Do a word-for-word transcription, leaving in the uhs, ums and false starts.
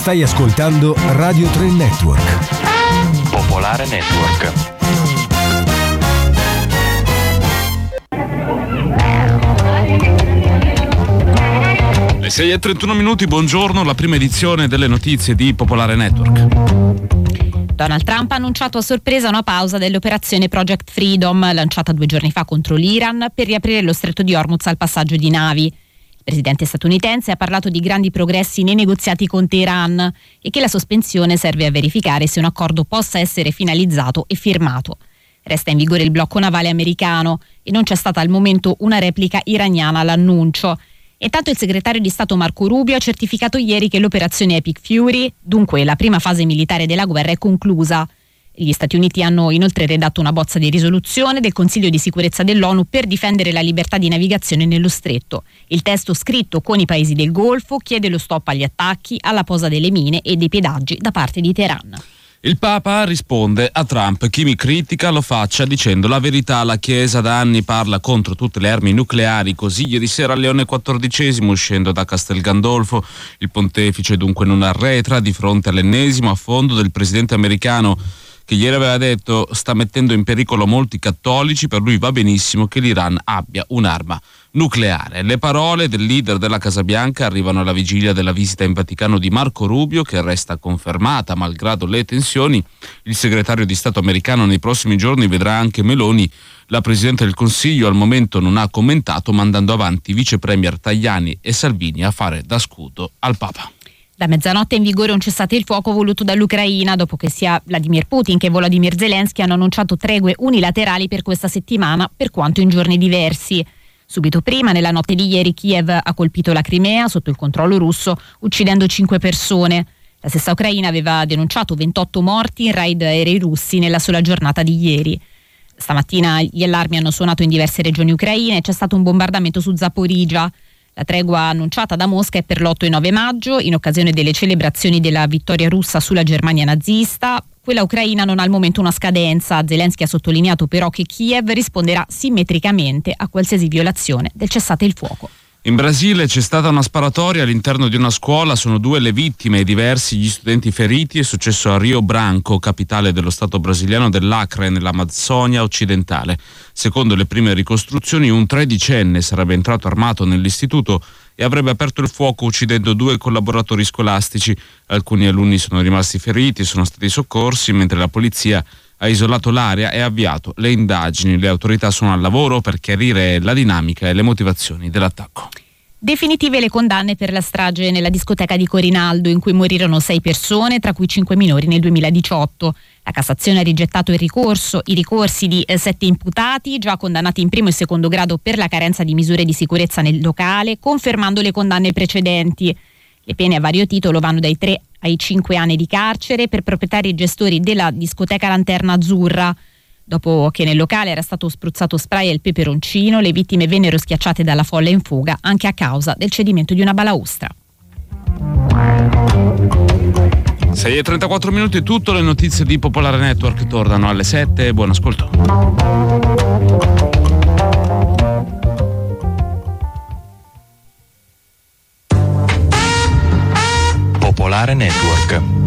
Stai ascoltando Radio tre Network. Popolare Network. Le sei e trentuno minuti, buongiorno, la prima edizione delle notizie di Popolare Network. Donald Trump ha annunciato a sorpresa una pausa dell'operazione Project Freedom, lanciata due giorni fa contro l'Iran, per riaprire lo stretto di Hormuz al passaggio di navi. Il presidente statunitense ha parlato di grandi progressi nei negoziati con Teheran e che la sospensione serve a verificare se un accordo possa essere finalizzato e firmato. Resta in vigore il blocco navale americano e non c'è stata al momento una replica iraniana all'annuncio. Intanto il segretario di Stato Marco Rubio ha certificato ieri che l'operazione Epic Fury, dunque la prima fase militare della guerra, è conclusa. Gli Stati Uniti hanno inoltre redatto una bozza di risoluzione del Consiglio di sicurezza dell'ONU per difendere la libertà di navigazione nello stretto. Il testo, scritto con i paesi del Golfo, chiede lo stop agli attacchi, alla posa delle mine e dei pedaggi da parte di Teheran. Il Papa risponde a Trump: chi mi critica lo faccia dicendo la verità. La Chiesa da anni parla contro tutte le armi nucleari, così ieri sera Leone quattordicesimo, uscendo da Castel Gandolfo, il pontefice dunque non arretra di fronte all'ennesimo affondo del presidente americano, che ieri aveva detto sta mettendo in pericolo molti cattolici, per lui va benissimo che l'Iran abbia un'arma nucleare. Le parole del leader della Casa Bianca arrivano alla vigilia della visita in Vaticano di Marco Rubio, che resta confermata malgrado le tensioni. Il segretario di Stato americano nei prossimi giorni vedrà anche Meloni. La Presidente del Consiglio al momento non ha commentato, mandando avanti i vice premier Tajani e Salvini a fare da scudo al Papa. Da mezzanotte è in vigore un cessate il fuoco voluto dall'Ucraina, dopo che sia Vladimir Putin che Volodymyr Zelensky hanno annunciato tregue unilaterali per questa settimana, per quanto in giorni diversi. Subito prima, nella notte di ieri, Kiev ha colpito la Crimea sotto il controllo russo, uccidendo cinque persone. La stessa Ucraina aveva denunciato ventotto morti in raid aerei russi nella sola giornata di ieri. Stamattina gli allarmi hanno suonato in diverse regioni ucraine e c'è stato un bombardamento su Zaporizhzhia. La tregua annunciata da Mosca è per l'otto e nove maggio, in occasione delle celebrazioni della vittoria russa sulla Germania nazista. Quella ucraina non ha al momento una scadenza. Zelensky ha sottolineato però che Kiev risponderà simmetricamente a qualsiasi violazione del cessate il fuoco. In Brasile c'è stata una sparatoria all'interno di una scuola, sono due le vittime e diversi gli studenti feriti. È successo a Rio Branco, capitale dello stato brasiliano dell'Acre, nell'Amazzonia occidentale. Secondo le prime ricostruzioni, un tredicenne sarebbe entrato armato nell'istituto e avrebbe aperto il fuoco uccidendo due collaboratori scolastici. Alcuni alunni sono rimasti feriti, sono stati soccorsi, mentre la polizia ha isolato l'area e ha avviato le indagini. Le autorità sono al lavoro per chiarire la dinamica e le motivazioni dell'attacco. Definitive le condanne per la strage nella discoteca di Corinaldo, in cui morirono sei persone, tra cui cinque minori nel duemiladiciotto. La Cassazione ha rigettato il ricorso, i ricorsi di eh, sette imputati, già condannati in primo e secondo grado per la carenza di misure di sicurezza nel locale, confermando le condanne precedenti. Le pene a vario titolo vanno dai tre ai cinque anni di carcere per proprietari e gestori della discoteca Lanterna Azzurra. Dopo che nel locale era stato spruzzato spray e il peperoncino, le vittime vennero schiacciate dalla folla in fuga anche a causa del cedimento di una balaustra. sei e trentaquattro minuti, tutte le notizie di Popolare Network tornano alle sette. Buon ascolto. Popolare Network.